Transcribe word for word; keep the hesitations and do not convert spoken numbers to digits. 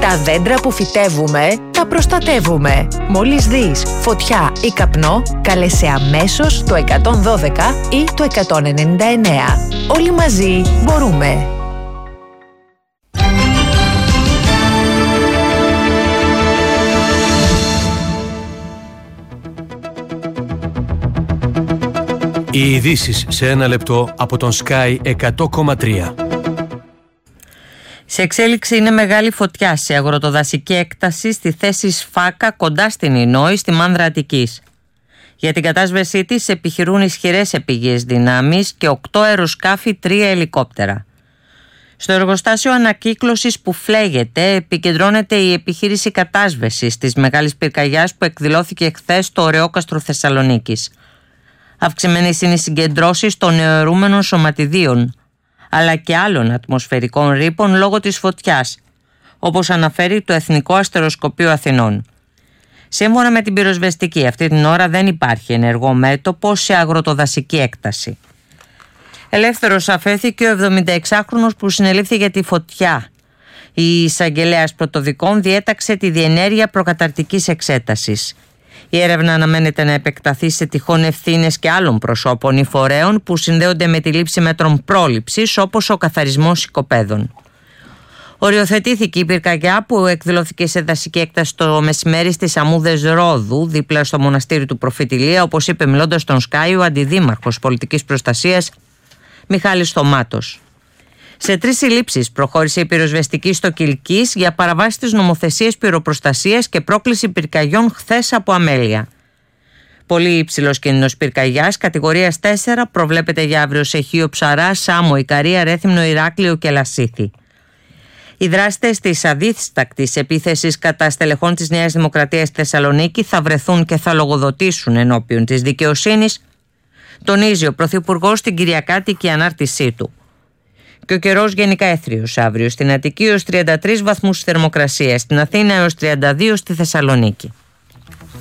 Τα δέντρα που φυτεύουμε, τα προστατεύουμε. Μόλις δεις φωτιά ή καπνό, κάλεσε αμέσως το εκατόν δώδεκα ή το εκατόν ενενήντα εννέα. Όλοι μαζί μπορούμε. Οι ειδήσεις σε ένα λεπτό από τον Sky εκατό κόμμα τρία. Σε εξέλιξη είναι μεγάλη φωτιά σε αγροτοδασική έκταση στη θέση Σφάκα κοντά στην Ινόη στη Μάνδρα Αττικής. Για την κατάσβεσή της επιχειρούν ισχυρές επιγείες δυνάμεις και οκτώ αεροσκάφη, τρία ελικόπτερα. Στο εργοστάσιο ανακύκλωσης που φλέγεται επικεντρώνεται η επιχείρηση κατάσβεσης της μεγάλης πυρκαγιάς που εκδηλώθηκε χθες στο Ωρεόκαστρο Θεσσαλονίκης. Αυξημένες είναι οι συγκεντρώσεις των νεοαιρούμενων σωματιδίων αλλά και άλλων ατμοσφαιρικών ρήπων λόγω της φωτιάς, όπως αναφέρει το Εθνικό Αστεροσκοπείο Αθηνών. Σύμφωνα με την πυροσβεστική, αυτή την ώρα δεν υπάρχει ενεργό μέτωπο σε αγροτοδασική έκταση. Ελεύθερος αφέθηκε ο εβδομηνταεξάχρονος που συνελήφθη για τη φωτιά. Η εισαγγελέας πρωτοδικών διέταξε τη διενέργεια προκαταρτικής εξέτασης. Η έρευνα αναμένεται να επεκταθεί σε τυχόν ευθύνες και άλλων προσώπων ή φορέων που συνδέονται με τη λήψη μέτρων πρόληψης, όπως ο καθαρισμός οικοπαίδων. Οριοθετήθηκε η πυρκαγιά που εκδηλώθηκε σε δασική έκταση το μεσημέρι στις Αμμούδες Ρόδου, δίπλα στο μοναστήρι του Προφητηλία, όπως είπε μιλώντας στον Sky ο αντιδήμαρχος πολιτικής προστασίας Μιχάλης Θωμάτος. Σε τρεις συλλήψεις προχώρησε η πυροσβεστική στο Κιλκής για παραβάσεις της νομοθεσίας πυροπροστασίας και πρόκληση πυρκαγιών χθες από αμέλεια. Πολύ υψηλός κίνδυνος πυρκαγιάς, κατηγορίας τέσσερα, προβλέπεται για αύριο σε Χίο Ψαρά, Σάμο, Ικαρία, Ρέθυμνο, Ηράκλειο και Λασίθι. Οι δράστες της αδίστακτης επίθεσης κατά στελεχών της Νέας Δημοκρατίας στη Θεσσαλονίκη θα βρεθούν και θα λογοδοτήσουν ενώπιον της δικαιοσύνης, τονίζει ο Πρωθυπουργός στην Κυριακάτικη ανάρτησή του. Και ο καιρός γενικά έθριος αύριο στην Αττική έως τριάντα τρεις βαθμούς θερμοκρασία, στην Αθήνα έως τριάντα δύο στη Θεσσαλονίκη.